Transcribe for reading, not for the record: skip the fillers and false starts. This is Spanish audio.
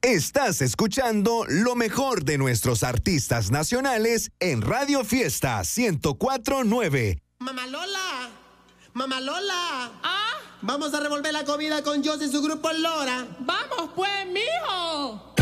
Estás escuchando lo mejor de nuestros artistas nacionales en Radio Fiesta 104.9. Mamá Lola, Mamá Lola. ¿Ah? Vamos a revolver la comida con José y su grupo Lora. Vamos pues, mijo.